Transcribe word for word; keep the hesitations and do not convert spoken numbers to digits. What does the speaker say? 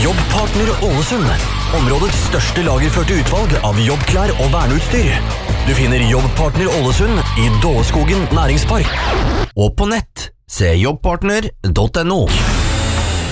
Jobbpartner Ålesund. Områdets største lagerførte utvalg av jobbklær og verneutstyr. Du finner Jobbpartner Ålesund i Dåeskogen næringspark. Og på nett, se jobbpartner punktum no.